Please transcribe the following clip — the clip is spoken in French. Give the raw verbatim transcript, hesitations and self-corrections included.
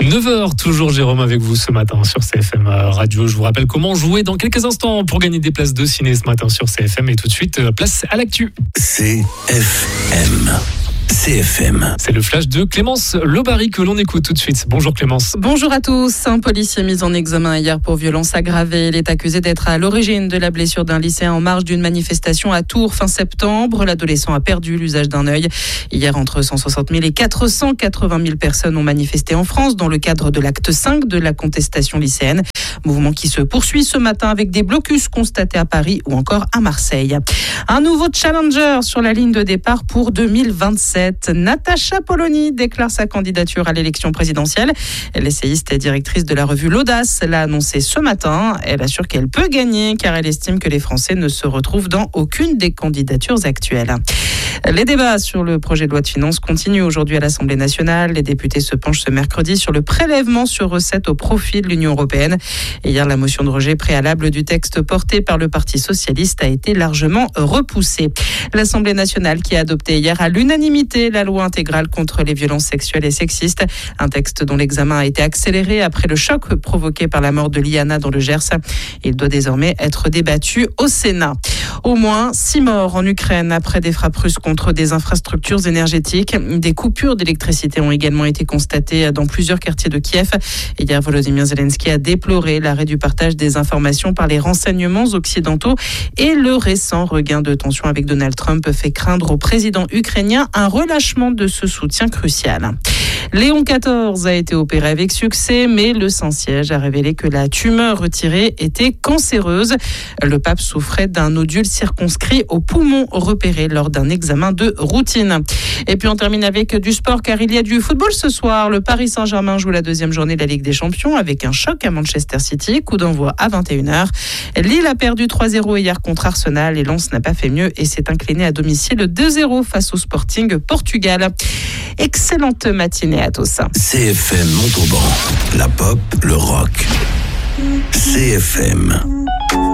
neuf heures, toujours Jérôme avec vous ce matin sur C F M Radio. Je vous rappelle comment jouer dans quelques instants pour gagner des places de ciné ce matin sur C F M. Et tout de suite, place à l'actu. C F M. C F M. C'est le flash de Clémence Lobary que l'on écoute tout de suite. Bonjour Clémence. Bonjour à tous. Un policier mis en examen hier pour violence aggravée. Il est accusé d'être à l'origine de la blessure d'un lycéen en marge d'une manifestation à Tours fin septembre. L'adolescent a perdu l'usage d'un œil. Hier, entre cent soixante mille et quatre cent quatre-vingt mille personnes ont manifesté en France dans le cadre de l'acte cinq de la contestation lycéenne. Mouvement qui se poursuit ce matin avec des blocus constatés à Paris ou encore à Marseille. Un nouveau challenger sur la ligne de départ pour deux mille vingt-sept. Natacha Polony déclare sa candidature à l'élection présidentielle. L'essayiste et directrice de la revue L'Audace l'a annoncé ce matin. Elle assure qu'elle peut gagner car elle estime que les Français ne se retrouvent dans aucune des candidatures actuelles. Les débats sur le projet de loi de finances continuent aujourd'hui à l'Assemblée nationale. Les députés se penchent ce mercredi sur le prélèvement sur recettes au profit de l'Union européenne. Et hier, la motion de rejet préalable du texte porté par le Parti socialiste a été largement repoussée. L'Assemblée nationale qui a adopté hier à l'unanimité la loi intégrale contre les violences sexuelles et sexistes. Un texte dont l'examen a été accéléré après le choc provoqué par la mort de Liana dans le Gers. Il doit désormais être débattu au Sénat. Au moins six morts en Ukraine après des frappes russes contre des infrastructures énergétiques. Des coupures d'électricité ont également été constatées dans plusieurs quartiers de Kiev. Hier, Volodymyr Zelensky a déploré l'arrêt du partage des informations par les renseignements occidentaux et le récent regain de tension avec Donald Trump fait craindre au président ukrainien un relâchement de ce soutien crucial. Léon quatorze a été opéré avec succès, mais le Saint-Siège a révélé que la tumeur retirée était cancéreuse. Le pape souffrait d'un nodule circonscrit au poumon repéré lors d'un examen de routine. Et puis on termine avec du sport car il y a du football ce soir. Le Paris Saint-Germain joue la deuxième journée de la Ligue des Champions avec un choc à Manchester City, coup d'envoi à vingt et une heures. Lille a perdu trois zéro hier contre Arsenal et Lens n'a pas fait mieux et s'est incliné à domicile deux zéro face au Sporting Portugal. Excellente matinée à tous. C F M Montauban, la pop, le rock. C F M.